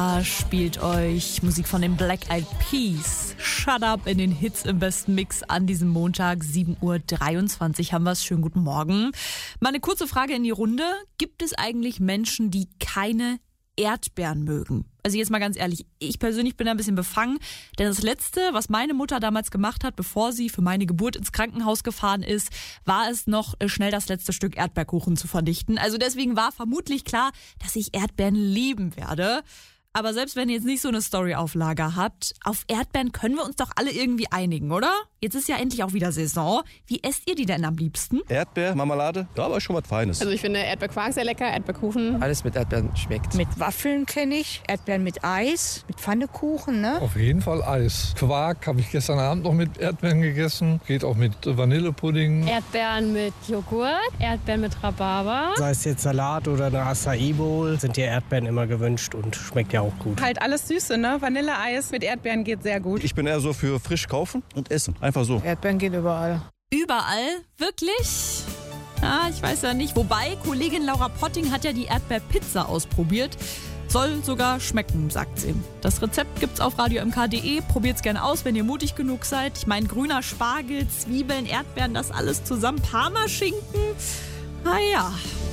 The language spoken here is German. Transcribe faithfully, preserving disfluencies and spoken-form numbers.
Spielt euch Musik von den Black Eyed Peas. Shut Up in den Hits im besten Mix an diesem Montag, sieben Uhr dreiundzwanzig haben wir es. Schönen guten Morgen. Mal eine kurze Frage in die Runde. Gibt es eigentlich Menschen, die keine Erdbeeren mögen? Also jetzt mal ganz ehrlich, ich persönlich bin da ein bisschen befangen, denn das Letzte, was meine Mutter damals gemacht hat, bevor sie für meine Geburt ins Krankenhaus gefahren ist, war es noch schnell das letzte Stück Erdbeerkuchen zu vernichten. Also deswegen war vermutlich klar, dass ich Erdbeeren lieben werde. Aber selbst wenn ihr jetzt nicht so eine Storyauflage habt, auf Erdbeeren können wir uns doch alle irgendwie einigen, oder? Jetzt ist ja endlich auch wieder Saison. Wie esst ihr die denn am liebsten? Erdbeer, Marmelade, ja, aber schon was Feines. Also ich finde Erdbeerquark sehr lecker, Erdbeerkuchen. Alles mit Erdbeeren schmeckt. Mit Waffeln kenne ich, Erdbeeren mit Eis, mit Pfannekuchen, ne? Auf jeden Fall Eis. Quark habe ich gestern Abend noch mit Erdbeeren gegessen. Geht auch mit Vanillepudding. Erdbeeren mit Joghurt, Erdbeeren mit Rhabarber. Sei es jetzt Salat oder eine Acai Bowl, sind die Erdbeeren immer gewünscht und schmeckt ja auch gut. Halt alles Süße, ne? Vanilleeis mit Erdbeeren geht sehr gut. Ich bin eher so für frisch kaufen und essen. Einfach so. Erdbeeren gehen überall. Überall? Wirklich? Ah, ich weiß ja nicht. Wobei, Kollegin Laura Potting hat ja die Erdbeerpizza ausprobiert. Soll sogar schmecken, sagt sie. Das Rezept gibt's auf radio m k punkt de. Probiert's gerne aus, wenn ihr mutig genug seid. Ich meine, grüner Spargel, Zwiebeln, Erdbeeren, das alles zusammen. Parmaschinken. Ah ja.